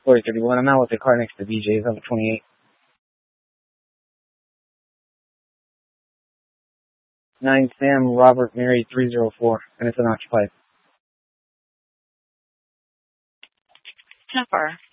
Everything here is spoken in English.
4031. I'm out with the car next to BJ's on 28. 9 Sam Robert Mary 304, and it's unoccupied. 10-4.